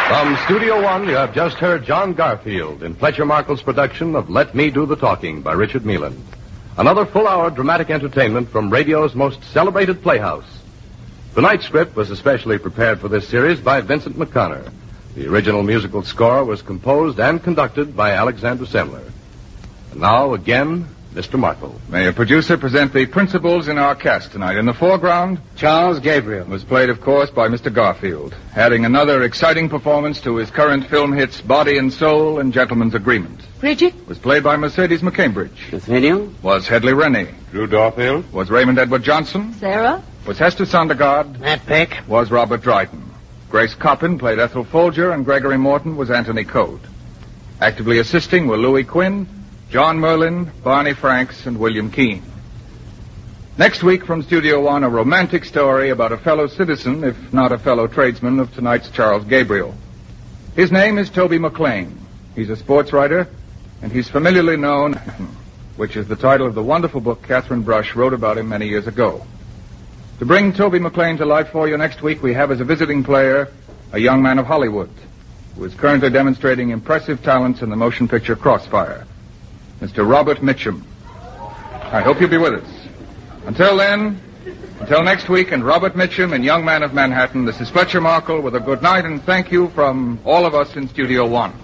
From Studio One, you have just heard John Garfield in Fletcher Markle's production of Let Me Do the Talking by Richard Meelan. Another full-hour dramatic entertainment from radio's most celebrated playhouse. Tonight's script was especially prepared for this series by Vincent McConnor. The original musical score was composed and conducted by Alexander Semler. And now, again, Mr. Markle. May a producer present the principals in our cast tonight. In the foreground, Charles Gabriel was played, of course, by Mr. Garfield, adding another exciting performance to his current film hits Body and Soul and Gentleman's Agreement. Bridget Was played by Mercedes McCambridge. Nathaniel, Was Hedley Rennie. Drew Dorfield. Was Raymond Edward Johnson. Sarah Was Hester Sondergaard. Matt Peck, Was Robert Dryden. Grace Coppin played Ethel Folger, and Gregory Morton was Anthony Code. Actively assisting were Louis Quinn, John Merlin, Barney Franks, and William Keane. Next week from Studio One, a romantic story about a fellow citizen, if not a fellow tradesman, of tonight's Charles Gabriel. His name is Toby McLean. He's a sports writer, and he's familiarly known, which is the title of the wonderful book Catherine Brush wrote about him many years ago. To bring Toby McLean to life for you next week, we have as a visiting player a young man of Hollywood who is currently demonstrating impressive talents in the motion picture Crossfire, Mr. Robert Mitchum. I hope you'll be with us. Until next week, and Robert Mitchum and Young Man of Manhattan, this is Fletcher Markle with a good night and thank you from all of us in Studio One.